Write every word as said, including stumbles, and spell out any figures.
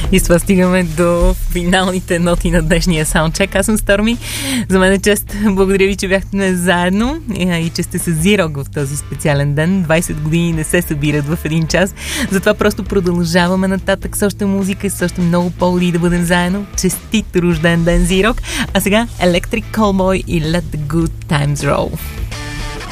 И с това стигаме до финалните ноти на днешния саундчек. Аз съм Сторми. За мен е чест. Благодаря ви, че бяхте заедно и че сте с Зирок в този специален ден. двайсет години не се събират в един час. Затова просто продължаваме нататък с още музика и с още много поводи да бъдем заедно. Честит рожден ден, Зирок! А сега Electric Callboy и Let the Good Times Roll.